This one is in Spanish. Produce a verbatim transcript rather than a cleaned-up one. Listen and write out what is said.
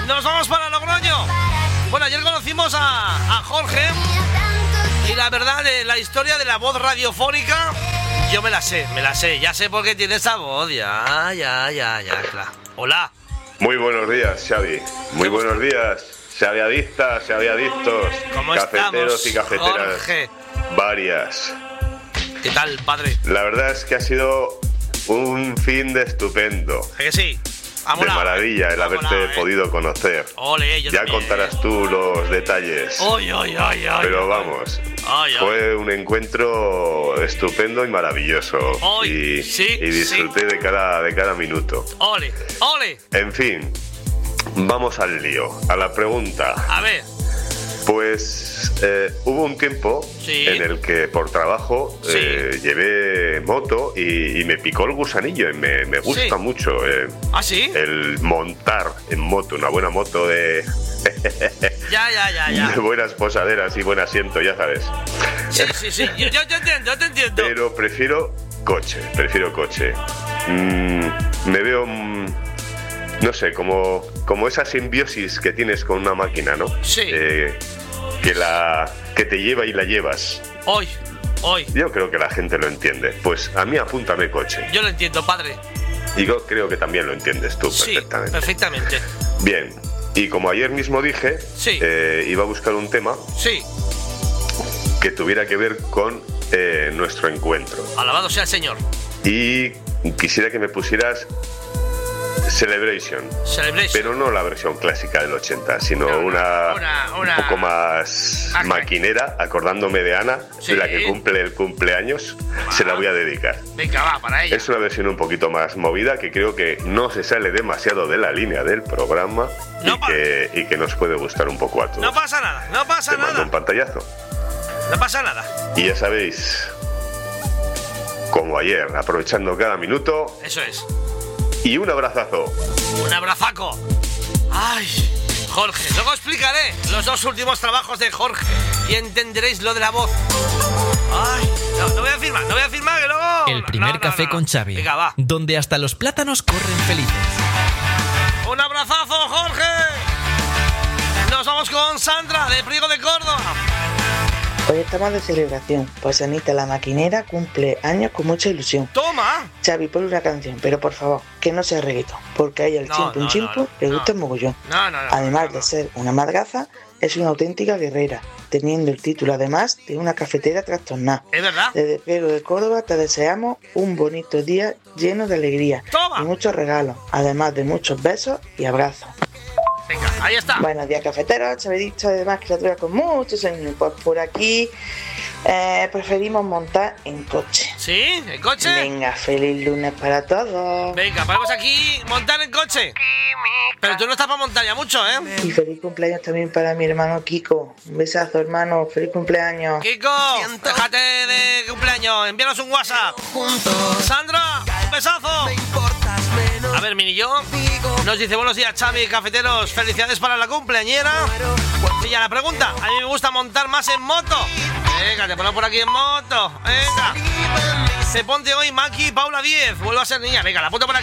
Nos vamos para Logroño. Bueno, ayer conocimos a, a Jorge. Y la verdad, de la historia de la voz radiofónica, yo me la sé, me la sé. Ya sé por qué tiene esa voz. Ya, ya, ya, ya, claro. Hola. Muy buenos días, Xavi. Muy buenos días, xaviadistas, xaviadictos, cafeteros y cafeteras. Jorge. Varias. ¿Qué tal, padre? La verdad es que ha sido un fin de estupendo. ¿A que sí? De maravilla el haberte molado, ¿eh? podido conocer. Ole, yo ya también. contarás tú los detalles. Oy, oy, oy, oy, Pero oy. vamos, Ay, ay. fue un encuentro estupendo y maravilloso. Ay, y, sí, y disfruté sí. de cada, de cada minuto. Ole, ole. En fin, vamos al lío, a la pregunta. A ver. Pues eh, hubo un tiempo Sí. en el que por trabajo Sí. eh, llevé moto y, y me picó el gusanillo y me, me gusta Sí. mucho eh, ¿Ah, sí? el montar en moto, una buena moto de, Ya, ya, ya, ya. de buenas posaderas y buen asiento, ya sabes. Sí, sí, sí. Yo, yo te entiendo, yo te entiendo. Pero prefiero coche, prefiero coche. Mm, me veo, mm, no sé, como, como esa simbiosis que tienes con una máquina, ¿no? Sí. Eh, que, la, que te lleva y la llevas. Hoy, hoy. Yo creo que la gente lo entiende. Pues a mí apúntame coche. Yo lo entiendo, padre. Y yo creo que también lo entiendes tú Sí, perfectamente. perfectamente. Bien, y como ayer mismo dije, Sí. eh, iba a buscar un tema Sí. que tuviera que ver con eh, nuestro encuentro. Alabado sea el Señor. Y quisiera que me pusieras Celebration. Celebration. Pero no la versión clásica del ochenta, sino No, no, una, una- una- un poco más Ajá. maquinera, acordándome de Ana, Sí. la que cumple el cumpleaños, se la voy a dedicar. Venga, va, para ella. Es una versión un poquito más movida que creo que no se sale demasiado de la línea del programa No y, pa- que, y que nos puede gustar un poco a todos. No pasa nada, no pasa Te mando nada. un pantallazo. No pasa nada. Y ya sabéis, como ayer, aprovechando cada minuto, Eso es. y un abrazazo. Un abrazaco. Ay, Jorge. Luego explicaré los dos últimos trabajos de Jorge y entenderéis lo de la voz. Ay, no, no voy a firmar, no voy a firmar que luego... El primer No, no, café no, no. con Xavi, Venga, va. donde hasta los plátanos corren felices. Un abrazazo, Jorge. Nos vamos con Sandra, de Priego de Córdoba. Hoy estamos de celebración, pues Anita la maquinera cumple años con mucha ilusión. Toma. Xavi, ponle una canción, pero por favor, que no sea reggaetón, porque a ella el No, chimpu no, un chimpu no, le no. gusta el mogollón. No, no, no. Además no, de no. ser una madraza, es una auténtica guerrera, teniendo el título además de una cafetera trastornada. ¿Es verdad? Desde Priego de Córdoba te deseamos un bonito día lleno de alegría Toma. y muchos regalos, además de muchos besos y abrazos. Venga, ahí está. Buenos días, cafeteros. Se me ha dicho además criaturas con muchos años. Pues por aquí eh, preferimos montar en coche. ¿Sí? ¿En coche? Venga, feliz lunes para todos. Venga, ponemos aquí montar en coche. Pero tú no estás para montar ya mucho, ¿eh? Y feliz cumpleaños también para mi hermano Kiko. Un besazo, hermano. Feliz cumpleaños. Kiko, déjate de cumpleaños, envíanos un WhatsApp. Sandra, un besazo. A ver, Mini yo nos dice: buenos días, Xavi, cafeteros, felicidades para la cumpleañera. Y ya la pregunta: a mí me gusta montar más en moto. Venga, te pongo por aquí en moto. Venga. Se ponte hoy Maki Paula diez. Vuelvo a ser niña. Venga, la ponte por aquí.